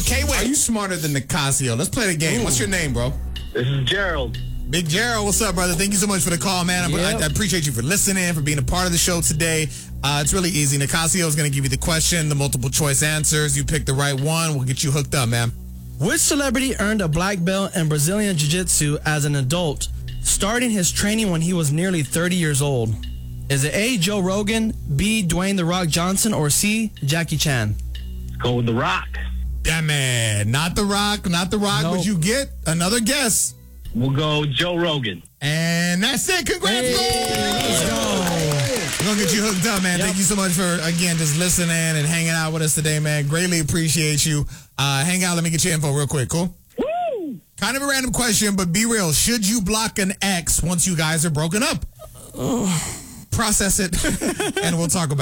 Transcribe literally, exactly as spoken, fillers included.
K-Way. Are you smarter than Nicasio? Let's play the game. Ooh. What's your name, bro? This is Gerald. Big Gerald, what's up, brother? Thank you so much for the call, man. Yep. I, I appreciate you for listening, for being a part of the show today. Uh, it's really easy. Nicasio is going to give you the question, the multiple choice answers. You pick the right one, we'll get you hooked up, man. Which celebrity earned a black belt in Brazilian Jiu-Jitsu as an adult, starting his training when he was nearly thirty years old? Is it A, Joe Rogan, B, Dwayne The Rock Johnson, or C, Jackie Chan? Go with The Rock. Damn it. Not The Rock, not The Rock, nope. But you get another guess. We'll go Joe Rogan. And that's it. Congrats, hey, let's go. We're going to get you hooked up, man. Yep. Thank you so much for, again, just listening and hanging out with us today, man. Greatly appreciate you. Uh, hang out. Let me get your info real quick. Cool? Woo! Kind of a random question, but be real. Should you block an ex once you guys are broken up? Process it, and we'll talk about it.